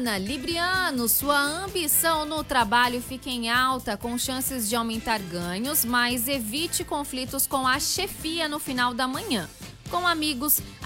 semana. Libriano, sua ambição no trabalho fica em alta, com chances de aumentar ganhos, mas evite conflitos com a chefia no final da manhã. Com amigos,